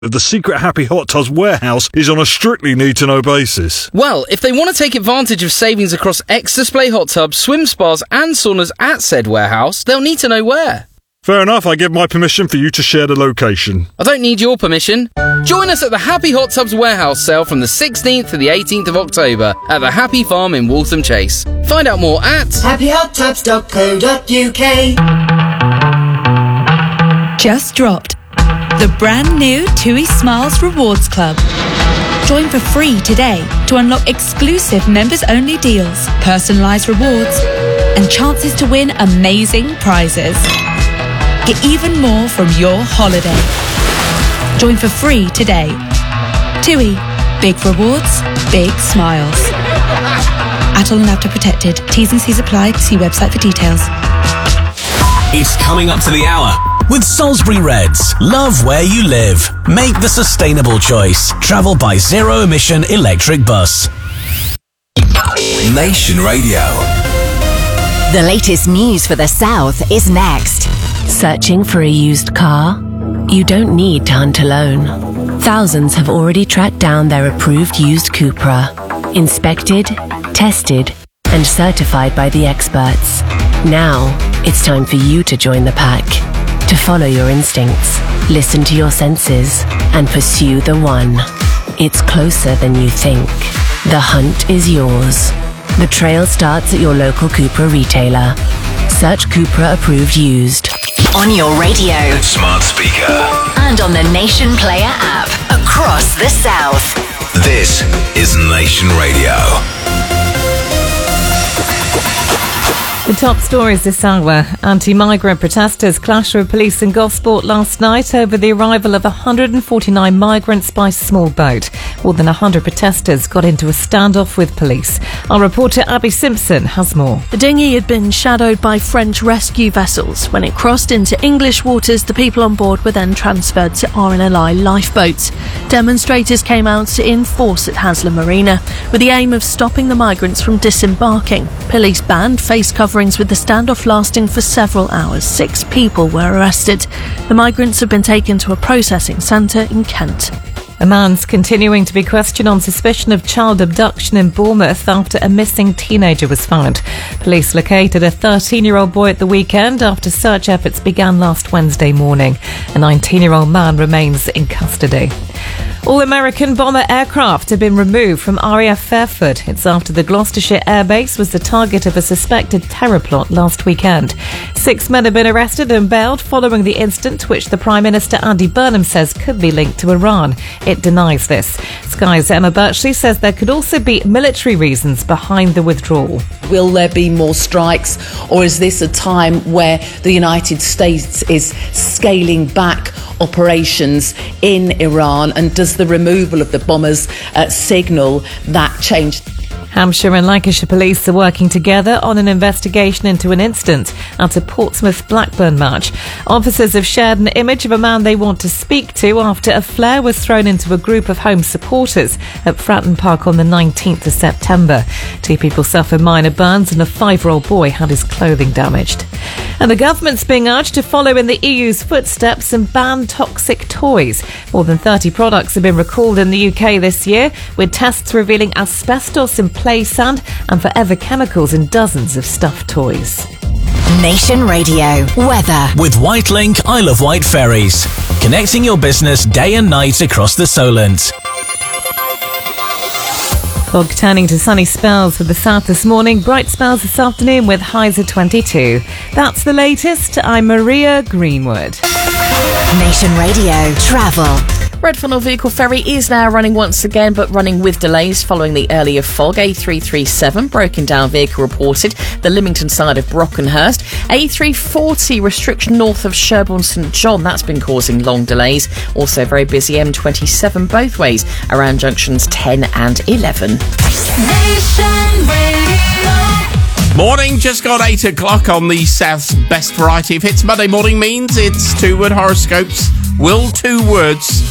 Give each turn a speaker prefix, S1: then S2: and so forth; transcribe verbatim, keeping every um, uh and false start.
S1: The secret Happy Hot Tubs warehouse is on a strictly need-to-know basis.
S2: Well, if they want to take advantage of savings across ex-display hot tubs, swim spas and saunas at said warehouse, they'll need to know where.
S1: Fair enough, I give my permission for you to share the location.
S2: I don't need your permission. Join us at the Happy Hot Tubs warehouse sale from the sixteenth to the eighteenth of October at the Happy Farm in Waltham Chase. Find out more at
S3: happy hot tubs dot co dot uk.
S4: Just dropped the brand new TUI Smiles Rewards Club. Join for free today to unlock exclusive members-only deals, personalised rewards, and chances to win amazing prizes. Get even more from your holiday. Join for free today. TUI. Big rewards, big smiles. Atoll and Apta protected. T's and C's apply. See website for details.
S5: It's coming up to the hour. With Salisbury Reds, love where you live. Make the sustainable choice. Travel by zero-emission electric bus.
S6: Nation Radio.
S7: The latest news for the South is next.
S8: Searching for a used car? You don't need to hunt alone. Thousands have already tracked down their approved used Cupra. Inspected, tested, and certified by the experts. Now, it's time for you to join the pack. To follow your instincts, listen to your senses, and pursue the one. It's closer than you think. The hunt is yours. The trail starts at your local Cupra retailer. Search Cupra approved used.
S7: On your radio,
S6: smart speaker,
S7: and on the Nation Player app across the South.
S6: This is Nation Radio.
S9: The top stories this hour. Anti-migrant protesters clashed with police in Gosport last night over the arrival of one hundred forty-nine migrants by small boat. More than one hundred protesters got into a standoff with police. Our reporter Abby Simpson has more.
S10: The dinghy had been shadowed by French rescue vessels. When it crossed into English waters, the people on board were then transferred to R N L I lifeboats. Demonstrators came out in force at Haslam Marina with the aim of stopping the migrants from disembarking. Police banned face coverings with the standoff lasting for several hours. Six people were arrested. The migrants have been taken to a processing centre in Kent.
S9: A man's continuing to be questioned on suspicion of child abduction in Bournemouth after a missing teenager was found. Police located a thirteen-year-old boy at the weekend after search efforts began last Wednesday morning. A nineteen-year-old man remains in custody. All American bomber aircraft have been removed from R A F Fairford. It's after the Gloucestershire Air Base was the target of a suspected terror plot last weekend. Six men have been arrested and bailed following the incident, which the Prime Minister Andy Burnham says could be linked to Iran. It denies this. Sky's Emma Birchley says there could also be military reasons behind the withdrawal.
S11: Will there be more strikes, or is this a time where the United States is scaling back operations in Iran, and does the removal of the bombers uh, signal that change?
S9: Hampshire and Lancashire police are working together on an investigation into an incident at a Portsmouth Blackburn match. Officers have shared an image of a man they want to speak to after a flare was thrown into a group of home supporters at Fratton Park on the nineteenth of September. Two people suffered minor burns and a five-year-old boy had his clothing damaged. And the government's being urged to follow in the E U's footsteps and ban toxic toys. More than thirty products have been recalled in the U K this year, with tests revealing asbestos in play sand and forever chemicals in dozens of stuffed toys.
S7: Nation Radio weather
S5: with Whitelink Isle of Wight ferries, connecting your business day and night across the Solent.
S9: Fog turning to sunny spells for the south this morning, bright spells this afternoon with highs of twenty-two. That's the latest. I'm Maria Greenwood.
S7: Nation Radio travel.
S12: Redfunnel Vehicle Ferry is now running once again, but running with delays following the earlier fog. A three thirty-seven, broken down vehicle reported, the Lymington side of Brockenhurst. A three forty, restriction north of Sherborne St John, that's been causing long delays. Also very busy M twenty-seven both ways around junctions ten and eleven.
S13: Morning, just got eight o'clock on the South's best variety of hits. Monday morning means it's two-word horoscopes. Will two words